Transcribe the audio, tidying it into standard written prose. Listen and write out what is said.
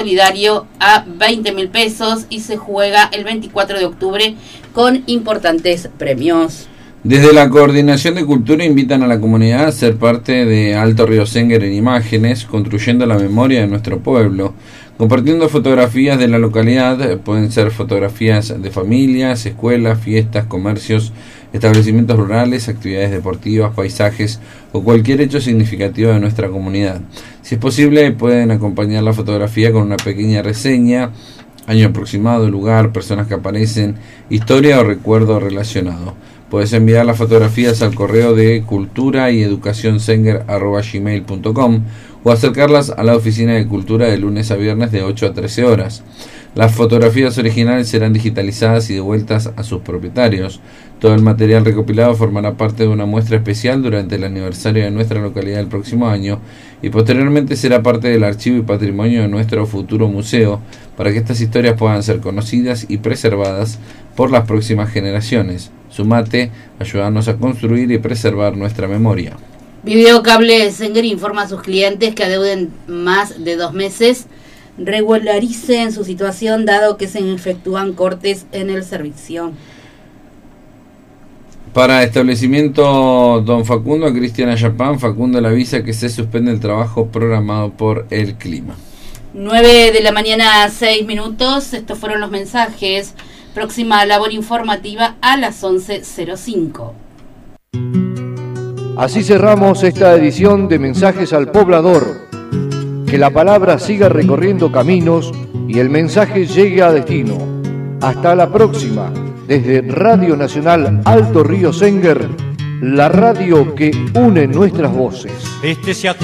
solidario a 20.000 pesos y se juega el 24 de octubre con importantes premios. Desde la Coordinación de Cultura invitan a la comunidad a ser parte de Alto Río Senguer en imágenes, construyendo la memoria de nuestro pueblo, compartiendo fotografías de la localidad. Pueden ser fotografías de familias, escuelas, fiestas, comercios, establecimientos rurales, actividades deportivas, paisajes o cualquier hecho significativo de nuestra comunidad. Si es posible, pueden acompañar la fotografía con una pequeña reseña, año aproximado, lugar, personas que aparecen, historia o recuerdo relacionado. Puedes enviar las fotografías al correo de cultura-y-educacionsenger@gmail.com o acercarlas a la oficina de cultura de lunes a viernes de 8 a 13 horas. Las fotografías originales serán digitalizadas y devueltas a sus propietarios. Todo el material recopilado formará parte de una muestra especial durante el aniversario de nuestra localidad el próximo año y posteriormente será parte del archivo y patrimonio de nuestro futuro museo para que estas historias puedan ser conocidas y preservadas por las próximas generaciones. Sumate, ayúdanos a construir y preservar nuestra memoria. Videocable Senguer informa a sus clientes que adeuden más de 2 meses regularicen su situación dado que se efectúan cortes en el servicio. Para establecimiento Don Facundo, a Cristiana Yapán, Facundo le avisa que se suspende el trabajo programado por el clima. 9 de la mañana, 6 minutos. Estos fueron los mensajes. Próxima labor informativa a las 11:05. Así cerramos esta edición de Mensajes al Poblador. Que la palabra siga recorriendo caminos y el mensaje llegue a destino. Hasta la próxima. Desde Radio Nacional Alto Río Senguer, la radio que une nuestras voces.